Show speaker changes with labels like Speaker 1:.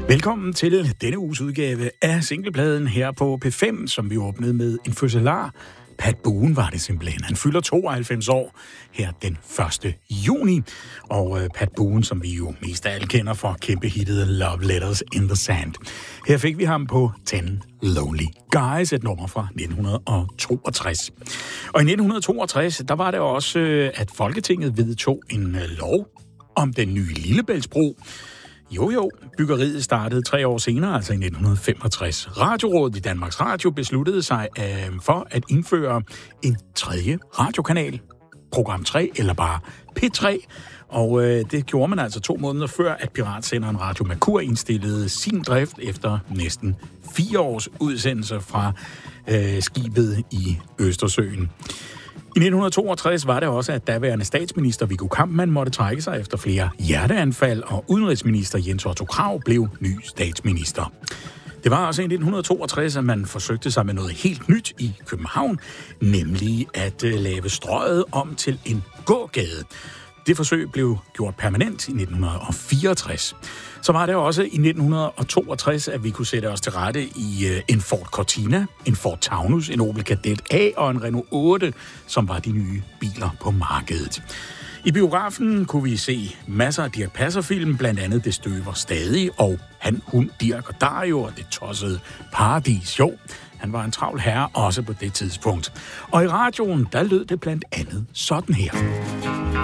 Speaker 1: Velkommen til denne uges udgave af singlepladen her på P5, som vi åbnede med en fødselar. Pat Boone var det simpelthen. Han fylder 92 år her den 1. juni. Og Pat Boone, som vi jo mest af alle kender for kæmpe hittet Love Letters in the Sand. Her fik vi ham på 10 Lonely Guys, et nummer fra 1962. Og i 1962, der var det også, at Folketinget vedtog en lov om den nye Lillebæltsbro. Jo, byggeriet startede 3 år senere, altså i 1965. Radiorådet i Danmarks Radio besluttede sig for at indføre en tredje radiokanal, program 3 eller bare P3. Og det gjorde man altså 2 måneder før, at piratsenderen Radio Mercur indstillede sin drift efter næsten 4 års udsendelser fra skibet i Østersøen. I 1962 var det også, at daværende statsminister Viggo Kampmann måtte trække sig efter flere hjerteanfald, og udenrigsminister Jens Otto Krag blev ny statsminister. Det var også i 1962, at man forsøgte sig med noget helt nyt i København, nemlig at lave Strøget om til en gågade. Det forsøg blev gjort permanent i 1964. Så var det også i 1962, at vi kunne sætte os til rette i en Ford Cortina, en Ford Taunus, en Opel Kadett A og en Renault 8, som var de nye biler på markedet. I biografen kunne vi se masser af Dirch Passer-film, blandt andet Det støver stadig, og Han, Hun, Dirch og Dario og Det tossede paradis. Jo, han var en travl herre også på det tidspunkt. Og i radioen, der lød det blandt andet sådan her.